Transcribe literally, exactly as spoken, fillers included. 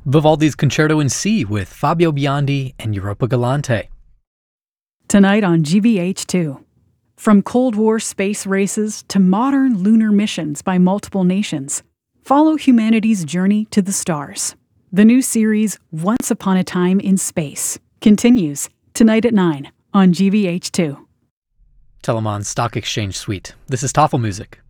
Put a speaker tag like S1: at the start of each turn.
S1: Vivaldi's Concerto in C with Fabio Biondi and Europa Galante.
S2: Tonight on G B H two. From Cold War space races to modern lunar missions by multiple nations, follow humanity's journey to the stars. The new series, Once Upon a Time in Space, continues tonight at nine on G B H two.
S1: Telemann Stock Exchange Suite. This is Tafelmusik.